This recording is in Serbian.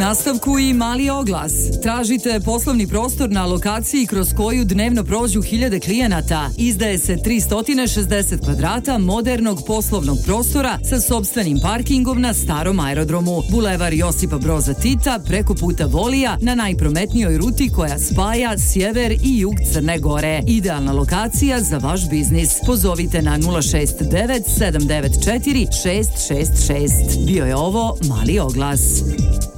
nastavku i mali oglas. Tražite poslovni prostor na lokaciji kroz koju dnevno prođu hiljade klijenata. Izdaje se 360 kvadrata modernog poslovnog prostora sa sopstvenim parkingom na starom aerodromu. Bulevar Josipa Broza Tita preko puta Volija na najprometnijoj ruti koja spaja sjever i jug Crne Gore. Idealna lokacija za vaš biznis. Pozovite na 069 794 666. Bio je ovo Mali oglas.